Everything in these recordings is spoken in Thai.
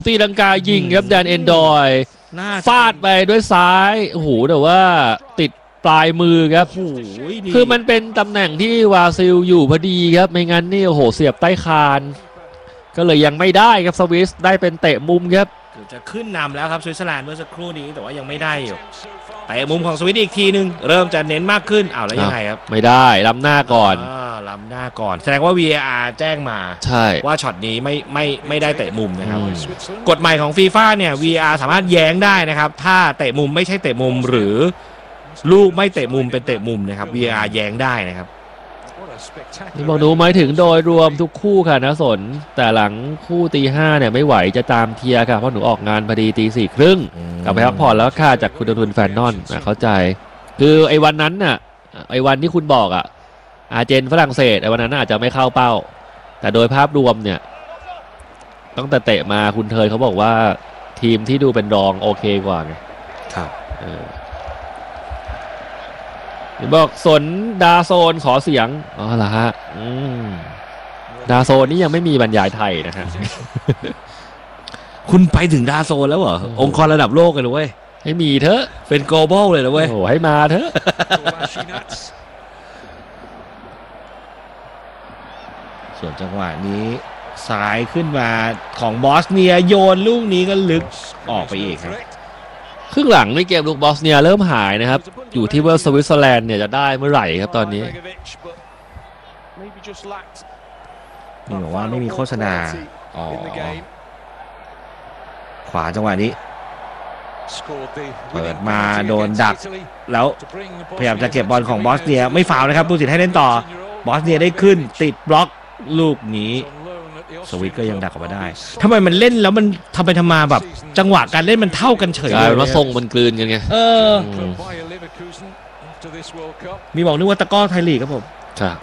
ตีลังกายิงครับแดนเอนดอยฟาดไปด้วยซ้ายโอ้โหแต่ว่าติดปลายมือครับคือมันเป็นตำแหน่งที่วาซิลอยู่พอดีครับไม่งั้นนี่โอ้โหเสียบใต้คานก็เลยยังไม่ได้ครับสวิสได้เป็นเตะมุมครับเกือบจะขึ้นนำแล้วครับสวิตเซอร์แลนด์เมื่อสักครู่นี้แต่ว่ายังไม่ได้อยู่เตะมุมของสวิตอีกทีนึงเริ่มจะเน้นมากขึ้นแล้วยังไงครับไม่ได้ล้ำหน้าก่อนล้ำหน้าก่อนแสดงว่า VAR แจ้งมาใช่ว่าช็อตนี้ไม่ได้เตะมุมนะครับกฎใหม่ของฟีฟ่าเนี่ย VAR สามารถแย้งได้นะครับถ้าเตะมุมไม่ใช่เตะมุมหรือลูกไม่เตะมุมเป็นเตะมุมนะครับ VAR แย้งได้นะครับนี่บอกดูหมายถึงโดยรวมทุกคู่ค่ะนะสนแต่หลังคู่ตีห้าเนี่ยไม่ไหวจะตามเทียร์ค่ะเพราะหนูออกงานพอดีตีสี่ครึ่งกลับไปพักผ่อนแล้วค่ะจากคุณทุนแฟนนอนเข้าใจคือไอ้วันนั้นน่ะไอ้วันที่คุณบอกอ่ะอาร์เจนฝรั่งเศสไอ้วันนั้นอาจจะไม่เข้าเป้าแต่โดยภาพรวมเนี่ยตั้งแต่เตะมาคุณเทยเขาบอกว่าทีมที่ดูเป็นรองโอเคกว่าไงครับบอกสนดาโซนขอเสียงอ๋อเหรอฮะดาโซนนี่ยังไม่มีบรรยายไทยนะฮะคุณไปถึงดาโซนแล้วเหรอองค์กรระดับโลกเลยนะเว้ยให้มีเถอะเป็น global เลยนะเว้ยโอ้ให้มาเถอะส่วนจังหวะนี้ซ้ายขึ้นมาของบอสเนียโยนลูกนี้ก็ลึกออกไปอีกครับครึ่งหลังในเกมลูกบอสเนียเริ่มหายนะครับอยู่ที่ว่าสวิตเซอร์แลนด์เนี่ยจะได้เมื่อไหร่ครับตอนนี้นี่บอกว่าไม่มีโฆษณาขวาจังหวะนี้เปิดมาโดนดักแล้วพยายามจะเก็บบอลของบอสเนียไม่ฟาวล์นะครับผู้สิทธิ์ให้เล่นต่อบอสเนียได้ขึ้นติดบล็อกลูกนี้สวิตก็ยังดักออกมาได้ทำไมมันเล่นแล้วมันทำไปทำมาแบบจังหวะการเล่นมันเท่ากันเฉยเลยว่าทรงมันกลืนกันไงมีบอกนึกว่าตะก้อไทยลีกครับผมครับ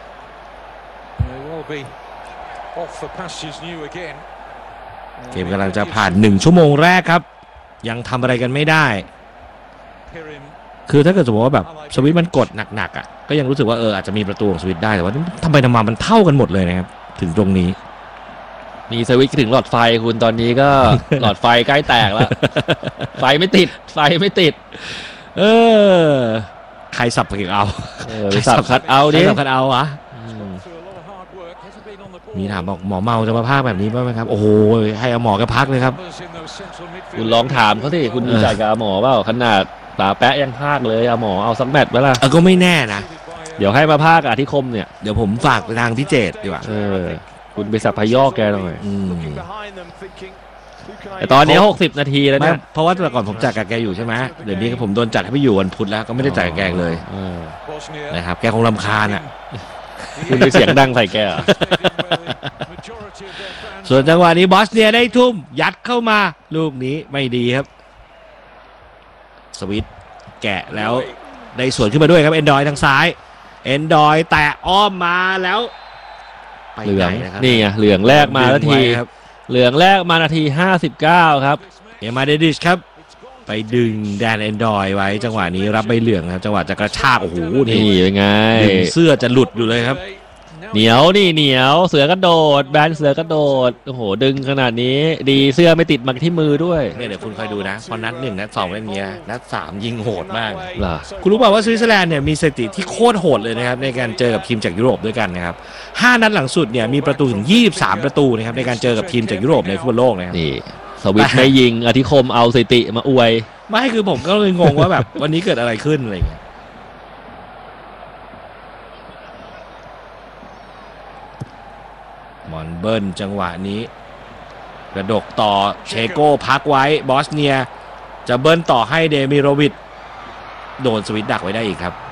เกมกำลังจะผ่าน1ชั่วโมงแรกครับยังทำอะไรกันไม่ได้คือถ้าเกิดสมมติว่าแบบสวิตมันกดหนักๆอ่ะก็ยังรู้สึกว่าอาจจะมีประตูของสวิตได้แต่ว่าทำไปทำมามันเท่ากันหมดเลยนะครับถึงตรงนี้มีสวิตช์ถึงหลอดไฟคุณตอนนี้ก็ หลอดไฟใกล้แตกแล้ว ไฟไม่ติดใครสับกันเอาใครสับคัดเอาดิสับคัดเอาวะมีถามบอกหมอเมาจะมาพากแบบนี้บ้างไหมครับโอ้โหให้เอาหมอก็พักเลยครับคุณลองถามเขาสิคุณดูใจกับหมอเปล่าขนาดตาแปะยังพากเลยเอาหมอเอาสักแมตช์ไหมล่ะก็ไม่แน่นะเดี๋ยวให้มาพากอาทิคมเนี่ยเดี๋ยวผมฝากไปทางพี่เจตดีกว่าคุณไปสับพยอกแกหน่อยแต่ตอนนี้60 นาทีแล้วเนี่ยเพราะว่าแต่ก่อนผมจัดกับแกอยู่ใช่ไหมเดี๋ยวนี้ผมโดนจัดให้ไปอยู่วันพุธแล้วก็ไม่ได้จัดกับแกเลยนะครับแกคงรำคาญอ่ะคุณไปเสียงดังใส่แกเหรอส่วนจังหวะนี้บอสเนียได้ทุ่มยัดเข้ามาลูกนี้ไม่ดีครับสวิตแกะแล้วได้สวนขึ้นมาด้วยครับเอนดอยทางซ้ายเอนดอยแตะอ้อมมาแล้วเหลืองนี่ไงเหลืองแรกมานาทีเหลืองแรกมานาที59ครับเอมาเดดิชครับไปดึงแดนเอนดอยไว้จังหวะนี้รับใบเหลืองครับจังหวะจะกระชากโอ้โหนี่เป็นไงเสื้อจะหลุดอยู่เลยครับเหนียวเสือกระโดดแบนเสือกระโดดโอ้โหดึงขนาดนี้ดีเสื้อไม่ติดมาที่มือด้วยเนี่ยเดี๋ยวคุณคอยดูนะพอนัด1นัด2เป็นเงี้ยนัด3ยิงโหดมากคุณรู้เปล่าว่าสวิตเซอร์แลนด์เนี่ยมีสถิติที่โคตรโหดเลยนะครับในการเจอกับทีมจากยุโรปด้วยกันนะครับ5นัดหลังสุดเนี่ยมีประตูถึง23ประตูนะครับในการเจอกับทีมจากยุโรปในฟุตบอลโลกนะครับนี่สวิตไม่ยิงอธิคมเอาสถิติมาอวยไม่คือผมก็เลยงงว่าแบบวันนี้เกิดอะไรขึ้นอะไรเงี้ยมอนเบิร์นจังหวะนี้กระดกต่อเชโก้พักไว้บอสเนียจะเบิร์นต่อให้เดมิโรวิชโดนสวิตดักไว้ได้อีกครับ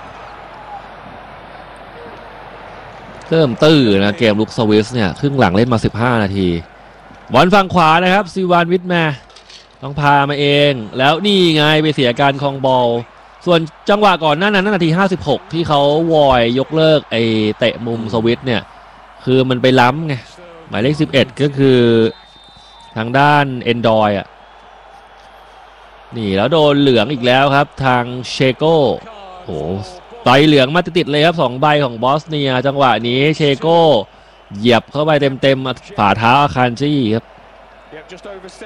เริ่มตื้อนะเกมลุกสวิสเนี่ยครึ่งหลังเล่นมา15 นาทีบอลฝั่งขวานะครับซีวานวิทแมต้องพามาเองแล้วนี่ไงไปเสียการครองบอลส่วนจังหวะก่อนหน้านั้นนาที56ที่เขาวอยยกเลิกไอเตะมุมสวิสเนี่ยคือมันไปล้ำไงหมายเลข11ก็คือทางด้านเอนดอยนี่แล้วโดนเหลืองอีกแล้วครับทางเชโก้โอ้ใบเหลืองมาติดเลยครับ2 ใบของบอสเนียจังหวะนี้เชโก้เหยียบเข้าไปเต็มฝ่าเท้าอาคารจี้ครับ